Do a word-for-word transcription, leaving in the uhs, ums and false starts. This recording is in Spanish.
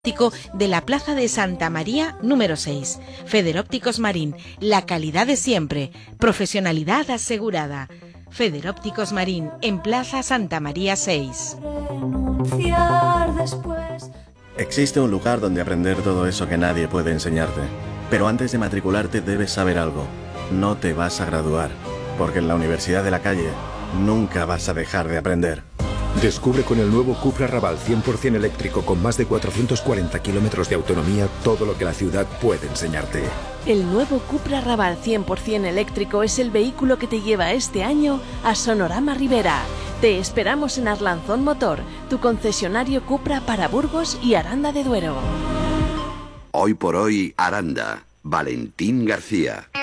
de la Plaza de Santa María número seis. Federópticos Marín, la calidad de siempre, profesionalidad asegurada. Federópticos Marín, en Plaza Santa María seis. Existe un lugar donde aprender todo eso que nadie puede enseñarte. Pero antes de matricularte debes saber algo. No te vas a graduar, porque en la Universidad de la Calle nunca vas a dejar de aprender. Descubre con el nuevo Cupra Raval cien por cien eléctrico con más de cuatrocientos cuarenta kilómetros de autonomía todo lo que la ciudad puede enseñarte. El nuevo Cupra Raval cien por cien eléctrico es el vehículo que te lleva este año a Sonorama Rivera. Te esperamos en Arlanzón Motor, tu concesionario Cupra para Burgos y Aranda de Duero. Hoy por hoy, Aranda. Valentín García.